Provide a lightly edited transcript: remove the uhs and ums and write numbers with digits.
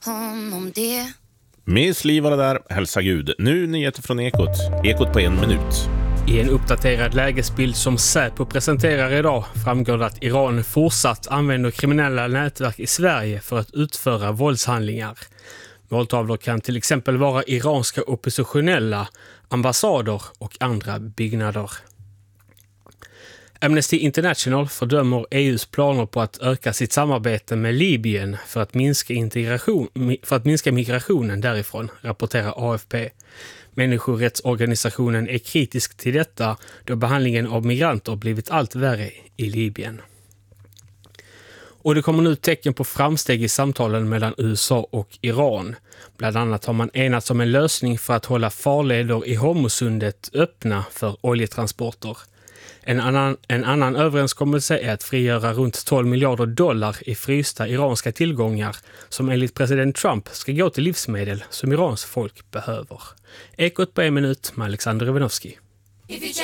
honom det. Miss Li var det där, hälsa Gud. Nu nyheter från Ekot. Ekot på 1 minut. I en uppdaterad lägesbild som Säpo presenterar idag framgår det att Iran fortsatt använder kriminella nätverk i Sverige för att utföra våldshandlingar. Måltavlor kan till exempel vara iranska oppositionella, ambassader och andra byggnader. Amnesty International fördömer EUs planer på att öka sitt samarbete med Libyen för att minska migrationen därifrån, rapporterar AFP. Människorättsorganisationen är kritisk till detta då behandlingen av migranter blivit allt värre i Libyen. Och det kommer nu tecken på framsteg i samtalen mellan USA och Iran. Bland annat har man enats om en lösning för att hålla farleder i Hormuzsundet öppna för oljetransporter. En annan överenskommelse är att frigöra runt $12 miljarder i frysta iranska tillgångar som enligt president Trump ska gå till livsmedel som Irans folk behöver. Ekot på 1 minut med Alexander Ivanovski.